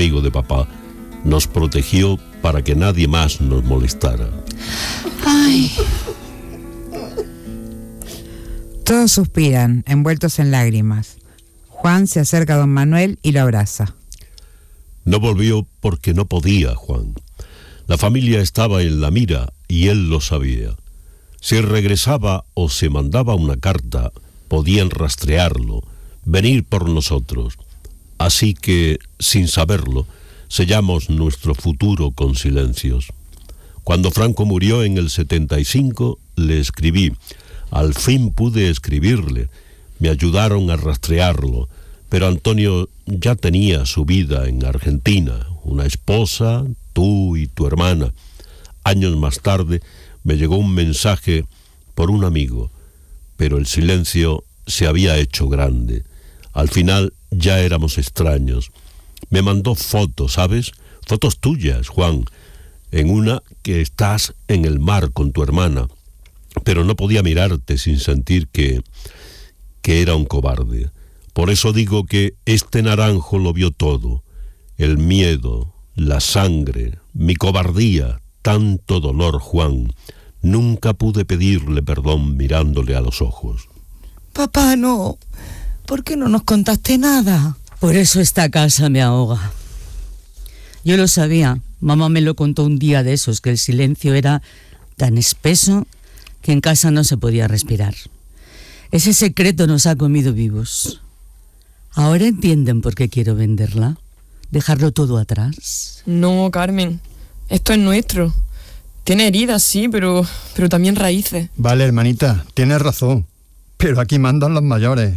amigo de papá, nos protegió para que nadie más nos molestara. Ay. Todos suspiran, envueltos en lágrimas. Juan se acerca a don Manuel y lo abraza. No volvió porque no podía, Juan. La familia estaba en la mira y él lo sabía. Si regresaba o se mandaba una carta, podían rastrearlo, venir por nosotros. Así que, sin saberlo, sellamos nuestro futuro con silencios. Cuando Franco murió en el 75, le escribí. Al fin pude escribirle. Me ayudaron a rastrearlo, pero Antonio ya tenía su vida en Argentina, una esposa, tú y tu hermana. Años más tarde me llegó un mensaje por un amigo, pero el silencio se había hecho grande. Al final ya éramos extraños. Me mandó fotos, ¿sabes? Fotos tuyas, Juan. En una que estás en el mar con tu hermana, pero no podía mirarte sin sentir que era un cobarde. Por eso digo que este naranjo lo vio todo. El miedo, la sangre, mi cobardía, tanto dolor, Juan. Nunca pude pedirle perdón mirándole a los ojos. Papá, no. ¿Por qué no nos contaste nada? Por eso esta casa me ahoga. Yo lo sabía. Mamá me lo contó un día de esos, que el silencio era tan espeso que en casa no se podía respirar. Ese secreto nos ha comido vivos. ¿Ahora entienden por qué quiero venderla? ¿Dejarlo todo atrás? No, Carmen. Esto es nuestro. Tiene heridas, sí, pero también raíces. Vale, hermanita, tienes razón. Pero aquí mandan los mayores.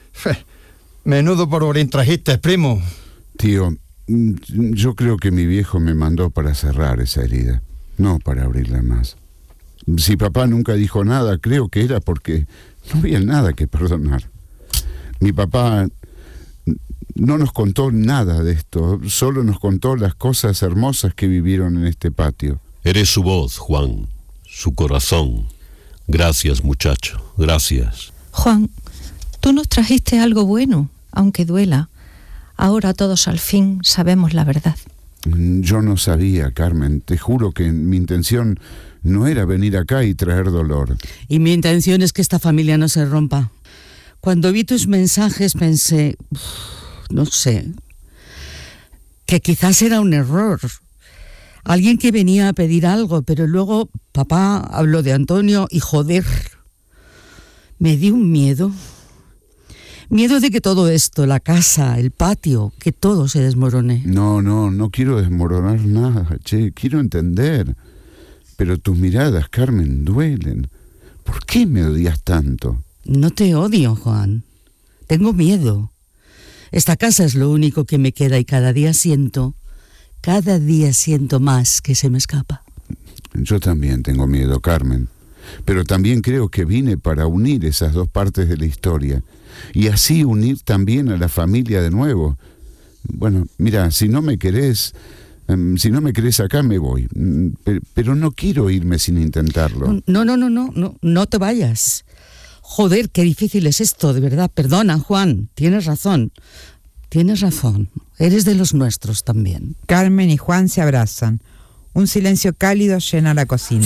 Menudo polvorín trajiste, primo. Tío, yo creo que mi viejo me mandó para cerrar esa herida, no para abrirla más. Si papá nunca dijo nada, creo que era porque no había nada que perdonar. Mi papá no nos contó nada de esto, solo nos contó las cosas hermosas que vivieron en este patio. Eres su voz, Juan, su corazón. Gracias, muchacho, gracias. Juan, tú nos trajiste algo bueno, aunque duela. Ahora todos al fin sabemos la verdad. Yo no sabía, Carmen. Te juro que mi intención no era venir acá y traer dolor. Y mi intención es que esta familia no se rompa. Cuando vi tus mensajes pensé, no sé, que quizás era un error. Alguien que venía a pedir algo, pero luego papá habló de Antonio y joder, me dio un miedo. Miedo de que todo esto, la casa, el patio, que todo se desmorone. No quiero desmoronar nada, che, quiero entender. Pero tus miradas, Carmen, duelen. ¿Por qué me odias tanto? No te odio, Juan. Tengo miedo. Esta casa es lo único que me queda y cada día siento más que se me escapa. Yo también tengo miedo, Carmen. Pero también creo que vine para unir esas dos partes de la historia. Y así unir también a la familia de nuevo. Bueno, mira, si no me querés acá me voy. Pero no quiero irme sin intentarlo. No te vayas. Joder, qué difícil es esto, de verdad. Perdona, Juan, tienes razón. Eres de los nuestros también. Carmen y Juan se abrazan. Un silencio cálido llena la cocina.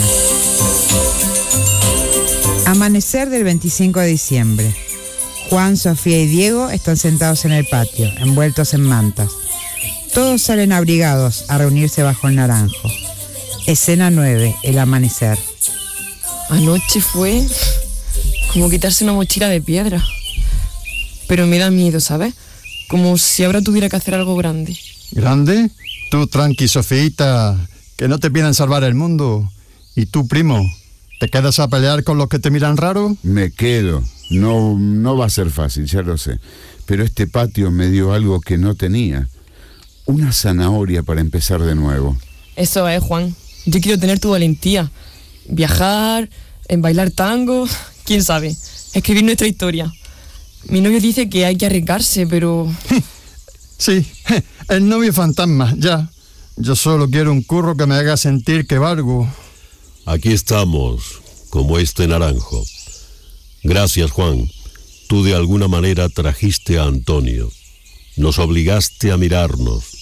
Amanecer del 25 de diciembre. Juan, Sofía y Diego están sentados en el patio, envueltos en mantas. Todos salen abrigados a reunirse bajo el naranjo. Escena 9, el amanecer. Anoche fue como quitarse una mochila de piedra. Pero me da miedo, ¿sabes? Como si ahora tuviera que hacer algo grande. ¿Grande? Tú tranqui, Sofíita, que no te vienen salvar el mundo. ¿Y tú, primo? ¿Te quedas a pelear con los que te miran raro? Me quedo. No va a ser fácil, ya lo sé. Pero este patio me dio algo que no tenía. Una zanahoria para empezar de nuevo. Eso es, Juan. Yo quiero tener tu valentía. Viajar, bailar tango, quién sabe. Escribir nuestra historia. Mi novio dice que hay que arriesgarse, pero... Sí, el novio fantasma, ya. Yo solo quiero un curro que me haga sentir que valgo. Aquí estamos, como este naranjo. Gracias, Juan. Tú de alguna manera trajiste a Antonio. Nos obligaste a mirarnos.